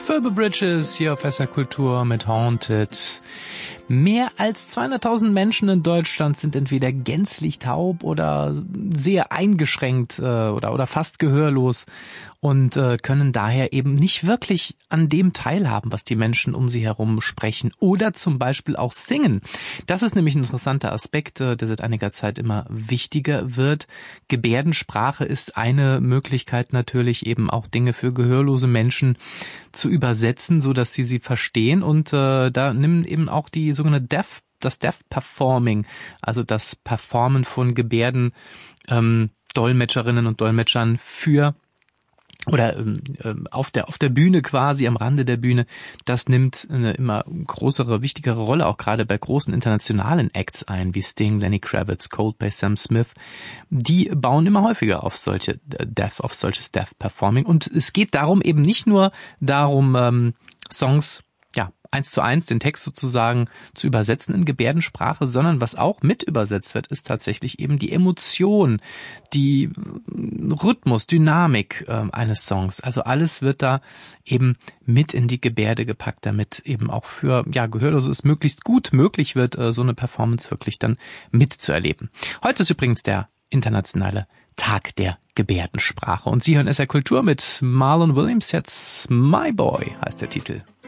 Phoebe Bridgers hier auf SR Kultur mit Haunted. Mehr als 200.000 Menschen in Deutschland sind entweder gänzlich taub oder sehr eingeschränkt oder fast gehörlos und können daher eben nicht wirklich an dem teilhaben, was die Menschen um sie herum sprechen oder zum Beispiel auch singen. Das ist nämlich ein interessanter Aspekt, der seit einiger Zeit immer wichtiger wird. Gebärdensprache ist eine Möglichkeit natürlich eben auch Dinge für gehörlose Menschen zu übersetzen, so dass sie verstehen, und da nimmt eben auch die sogenannte das Deaf Performing, also das Performen von Gebärden, Dolmetscherinnen und Dolmetschern für oder auf der Bühne quasi, am Rande der Bühne, das nimmt eine immer größere, wichtigere Rolle, auch gerade bei großen internationalen Acts ein, wie Sting, Lenny Kravitz, Coldplay, Sam Smith. Die bauen immer häufiger auf solches Deaf Performing. Und es geht darum eben nicht nur darum, Songs 1:1 den Text sozusagen zu übersetzen in Gebärdensprache, sondern was auch mit übersetzt wird, ist tatsächlich eben die Emotion, die Rhythmus, Dynamik eines Songs. Also alles wird da eben mit in die Gebärde gepackt, damit eben auch für Gehörlose es möglichst gut möglich wird, so eine Performance wirklich dann mitzuerleben. Heute ist übrigens der internationale Tag der Gebärdensprache und Sie hören SR Kultur mit Marlon Williams, jetzt My Boy heißt der Titel.